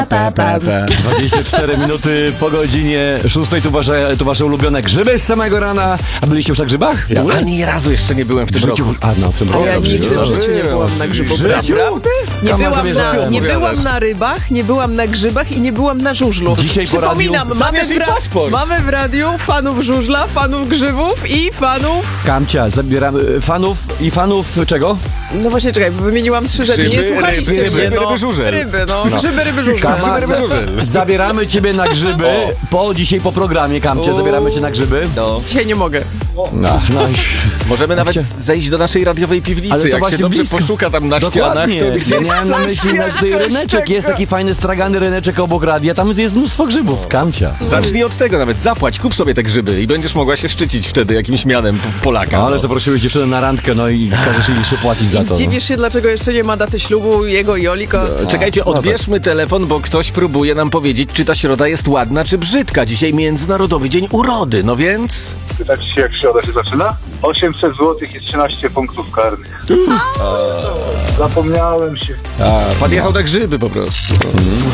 24 minuty po godzinie 6. Tu wasze ulubione grzyby z samego rana. A byliście już na grzybach? Ja ani razu jeszcze nie byłem w tym roku. W tym roku. Ja nigdy w życiu nie byłam na grzybach. Nie byłam na rybach, nie byłam na grzybach i nie byłam na żużlu. Dzisiaj po radiu... Przypominam, mamy w radiu fanów żużla, fanów grzybów i fanów... Kamcia, zabieramy fanów czego? No właśnie, czekaj, wymieniłam 3 rzeczy, nie słuchaliście mnie, no. Ryby, żużel. Ryby, no. Grzyby, żużle. Zabieramy ciebie na grzyby dzisiaj po programie, Kamcie, zabieramy cię na grzyby. No. Dzisiaj nie mogę. Możemy nawet zejść do naszej radiowej piwnicy. Ale to Jak się właśnie dobrze blisko. poszuka tam na Dokładnie. ścianach, to gdzieś Miałem na myśli tutaj ryneczek, jest taki fajny stragany ryneczek obok radia, tam jest mnóstwo grzybów, Kamcia. Zacznij od tego nawet, zapłać, kup sobie te grzyby i będziesz mogła się szczycić wtedy jakimś mianem Polaka. Ale zaprosiłeś dziewczynę na randkę, no i każesz jej jeszcze płacić za to. Dziwisz się, dlaczego jeszcze nie ma daty ślubu jego i Olika? Czekajcie, odbierzmy telefon, bo ktoś próbuje nam powiedzieć, czy ta środa jest ładna, czy brzydka. Dzisiaj Międzynarodowy Dzień Urody, no więc... Pytać się, jak środa się zaczyna? 800 zł i 13 punktów karnych. Zapomniałem się. Pan jechał na grzyby po prostu.